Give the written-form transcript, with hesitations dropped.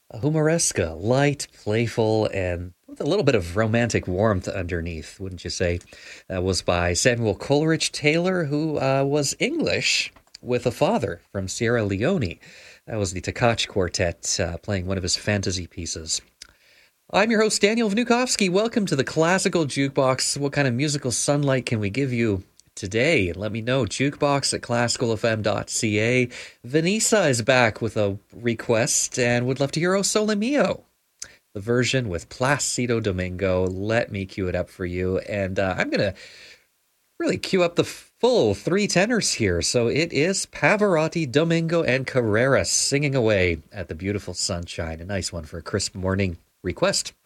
A humoresca, light, playful, and with a little bit of romantic warmth underneath, wouldn't you say? That was by Samuel Coleridge Taylor, who was English with a father from Sierra Leone. That was the Takachi Quartet playing one of his fantasy pieces. I'm your host, Daniel Vnukovsky. Welcome to the Classical Jukebox. What kind of musical sunlight can we give you today? Let me know. Jukebox at classicalfm.ca. Vanessa is back with a request and would love to hear O Sole Mio, the version with Placido Domingo. Let me cue it up for you. And I'm going to really cue up the full three tenors here. So it is Pavarotti, Domingo, and Carreras singing away at the beautiful sunshine. A nice one for a crisp morning request.